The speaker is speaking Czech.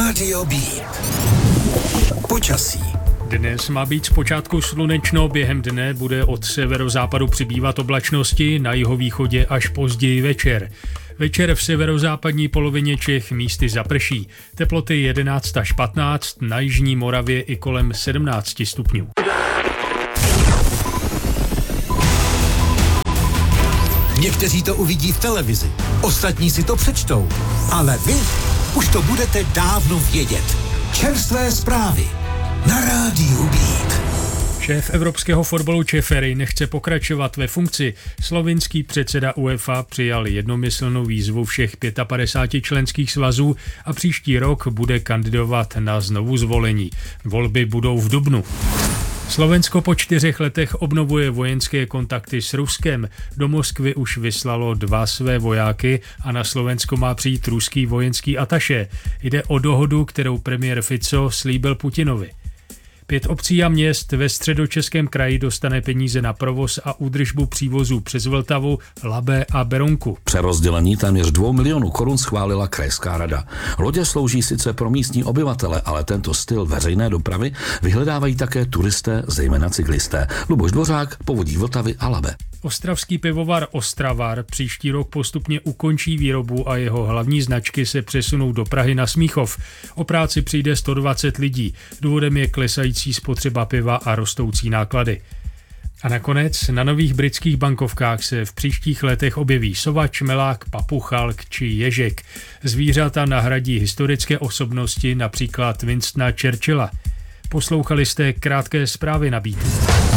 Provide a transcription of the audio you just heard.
Rádio B. Počasí. Dnes má být zpočátku slunečno, během dne bude od severozápadu přibývat oblačnosti, na jihovýchodě až později večer. Večer v severozápadní polovině Čech místy zaprší. Teploty 11 až 15, na jižní Moravě i kolem 17 stupňů. Někteří to uvidí v televizi, ostatní si to přečtou, ale vy už to budete dávno vědět. Čerstvé zprávy na Rádiu Beat. Šéf evropského fotbalu Čefery nechce pokračovat ve funkci. Slovinský předseda UEFA přijal jednomyslnou výzvu všech 55 členských svazů a příští rok bude kandidovat na znovuzvolení. Volby budou v dubnu. Slovensko po 4 letech obnovuje vojenské kontakty s Ruskem. Do Moskvy už vyslalo 2 své vojáky a na Slovensko má přijít ruský vojenský atašé. Jde o dohodu, kterou premiér Fico slíbil Putinovi. 5 obcí a měst ve Středočeském kraji dostane peníze na provoz a údržbu přívozů přes Vltavu, Labe a Berounku. Přerozdělení téměř 2 milionů korun schválila krajská rada. Lodě slouží sice pro místní obyvatele, ale tento styl veřejné dopravy vyhledávají také turisté, zejména cyklisté. Luboš Dvořák, Povodí Vltavy a Labe. Ostravský pivovar Ostravar příští rok postupně ukončí výrobu a jeho hlavní značky se přesunou do Prahy na Smíchov. O práci přijde 120 lidí. Důvodem je klesající spotřeba piva a rostoucí náklady. A nakonec na nových britských bankovkách se v příštích letech objeví sova, čmelák, papuchalk či ježek. Zvířata nahradí historické osobnosti, například Winstona Churchilla. Poslouchali jste krátké zprávy na Beat.